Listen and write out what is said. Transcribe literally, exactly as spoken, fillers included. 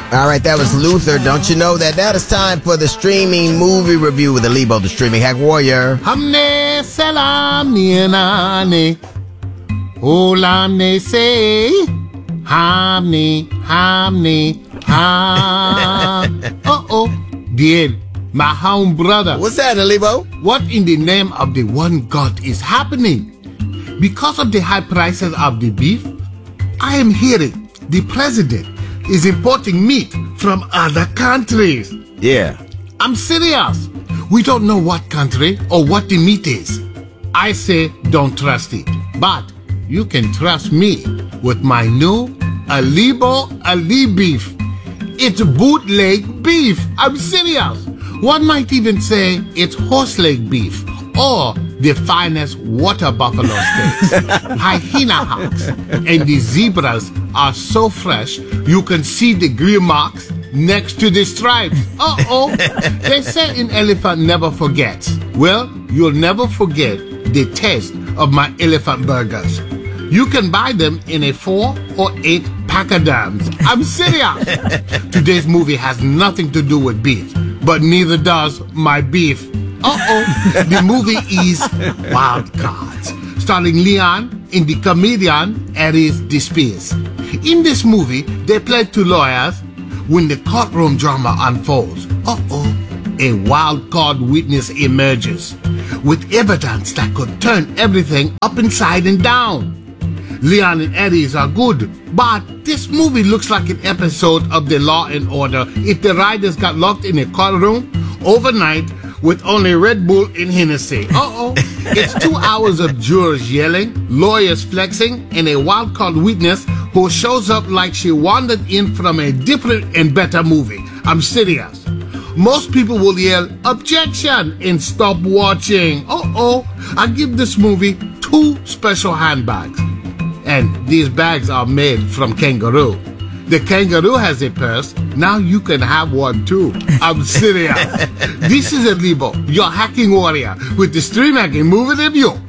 All right, that was Luther. Don't you know that that is time for the streaming movie review with Alibo, the streaming hack warrior. Hamne salam nianane. Olamne say. Hamne, hamne, ham. Uh-oh. Dear, my hound brother. What's that, Alibo? What in the name of the one God is happening? Because of the high prices of the beef, I am hearing the president is importing meat from other countries. Yeah. I'm serious. We don't know what country or what the meat is. I say don't trust it. But you can trust me with my new Alibo Ali beef. It's bootleg beef. I'm serious. One might even say it's horse leg beef or the finest water buffalo steaks. Hyena hocks and the zebras are so fresh you can see the grill marks next to the stripes. Uh-oh. They say an elephant never forgets. Well, you'll never forget the taste of my elephant burgers. You can buy them in a four or eight pack of dams. I'm serious. Today's movie has nothing to do with beef, but neither does my beef. Uh-oh. The movie is Wild Cards, starring Leon and the comedian Aries Despires. In this movie, they play two lawyers when the courtroom drama unfolds. Uh-oh. A wild card witness emerges with evidence that could turn everything up inside and down. Leon and Aries are good, but this movie looks like an episode of The Law and Order if the writers got locked in a courtroom overnight with only Red Bull and Hennessy. Uh-oh. It's two hours of jurors yelling, lawyers flexing, and a wild card witness who shows up like she wandered in from a different and better movie. I'm serious. Most people will yell, objection, and stop watching. Uh-oh. I give this movie two special handbags. And these bags are made from kangaroo. The kangaroo has a purse. Now you can have one too. I'm serious. This is Alibo, your hacking warrior, with the stream hacking movie review.